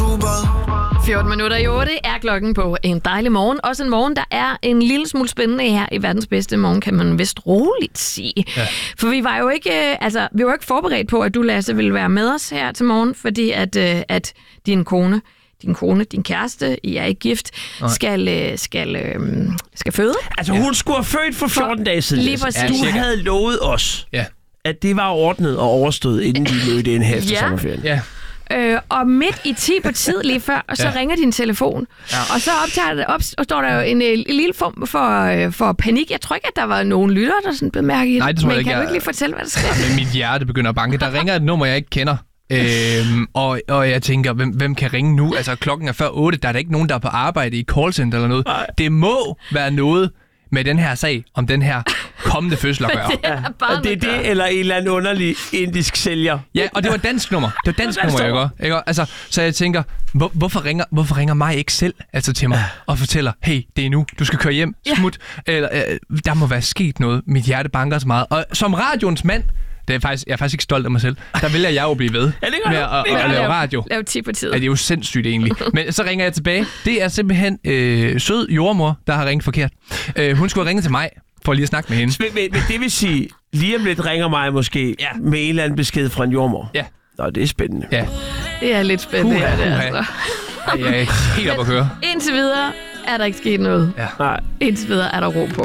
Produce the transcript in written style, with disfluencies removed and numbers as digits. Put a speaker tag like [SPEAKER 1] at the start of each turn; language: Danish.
[SPEAKER 1] 14 minutter i 8 er klokken på en dejlig morgen. Også en morgen, der er en lille smule spændende her i verdens bedste morgen, kan man vist roligt sige. Ja. For vi var jo ikke forberedt på, at du, Lasse, ville være med os her til morgen, fordi at din din kæreste, I er ikke gift, skal føde.
[SPEAKER 2] Altså, hun skulle have født for 14 dage siden.
[SPEAKER 1] Lige præcis.
[SPEAKER 2] Du havde lovet os, at det var ordnet og overstået, inden de mødte ind her efter sommerferien.
[SPEAKER 1] Ja. Og midt i 10 på tid lige før, og så ringer din telefon. Ja. Og så står der jo en lille form for panik. Jeg tror ikke, at der var nogen lyttere, der sådan bemærkede.
[SPEAKER 3] Nej, det tror jeg ikke.
[SPEAKER 1] Men kan du ikke lige fortælle, hvad der sker?
[SPEAKER 3] Men mit hjerte begynder at banke. Der ringer et nummer, jeg ikke kender. Og jeg tænker, hvem kan ringe nu? Altså, klokken er før 8. Der er der ikke nogen, der er på arbejde i callcenter eller noget. Nej. Det må være noget med den her sag, om den her kommende fødsel at gøre.
[SPEAKER 2] Og det er det, eller en eller anden underlig indisk sælger.
[SPEAKER 3] Ja, og det var dansk nummer. Det var dansk nummer, jeg gør. Ikke? Altså, så jeg tænker, hvorfor ringer mig ikke selv til mig og fortæller, hey, det er nu, du skal køre hjem, smut. Eller, der må være sket noget. Mit hjerte banker så meget. Og som radioens mand, jeg er faktisk ikke stolt af mig selv. Der vælger jeg jo blive ved med at lave radio.
[SPEAKER 1] Lave 10 på tid.
[SPEAKER 3] Ja, det er jo sindssygt egentlig. Men så ringer jeg tilbage. Det er simpelthen sød jordmor, der har ringet forkert. Hun skulle have ringet til mig, for lige at snakke med hende.
[SPEAKER 2] Men det vil sige, lige om lidt ringer mig måske med en eller anden besked fra en jordmor. Ja. Nå, det er spændende.
[SPEAKER 1] Ja. Det er lidt spændende.
[SPEAKER 3] Jeg er helt op at køre.
[SPEAKER 1] Indtil videre er der ikke sket noget.
[SPEAKER 3] Ja.
[SPEAKER 1] Indtil videre er der ro på.